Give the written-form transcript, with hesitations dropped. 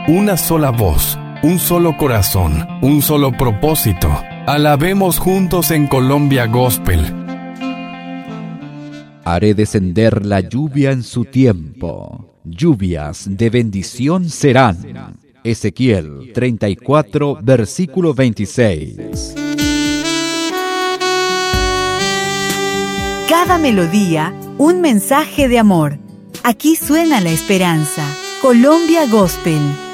una sola voz, un solo corazón, un solo propósito. Alabemos juntos en Colombia Gospel. Haré descender la lluvia en su tiempo. Lluvias de bendición serán. Ezequiel 34, versículo 26. Cada melodía, un mensaje de amor. Aquí suena la esperanza. Colombia Gospel.